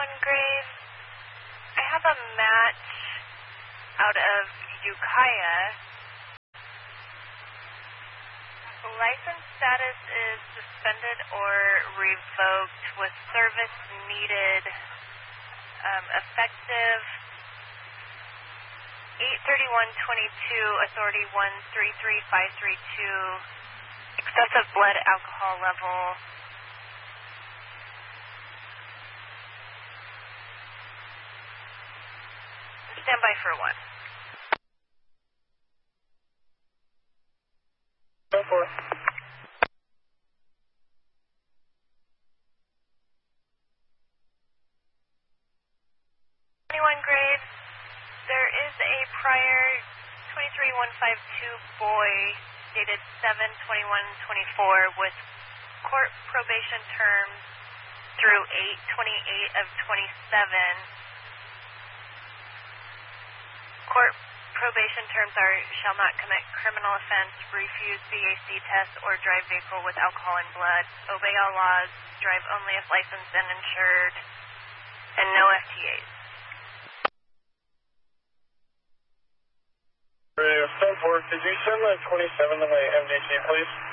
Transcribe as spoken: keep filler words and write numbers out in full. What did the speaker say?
twenty-one grade. I have a match out of Ukiah. License status is suspended or revoked with service needed, um, effective eight thirty-one twenty-two, authority one three three five three two, excessive blood alcohol level. Stand by for one. Go for it. twenty-one grade. There is a prior twenty-three one five two boy dated seven twenty-one twenty-four with court probation terms through eight twenty-eight of twenty-seven. Court probation terms are shall not commit criminal offense, refuse B A C test, or drive vehicle with alcohol and blood, obey all laws, drive only if licensed and insured, and no F T As. Step four, could you send the twenty-seven to my M D T, please?